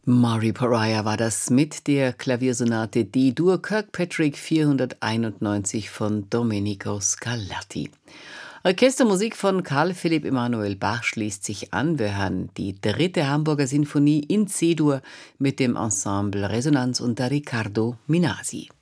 Maury Pariah war das mit der Klaviersonate D-Dur Kirkpatrick 491 von Domenico Scarlatti. Orchestermusik von Carl Philipp Emanuel Bach schließt sich an. Wir hören die dritte Hamburger Sinfonie in C-Dur mit dem Ensemble Resonanz unter Riccardo Minasi.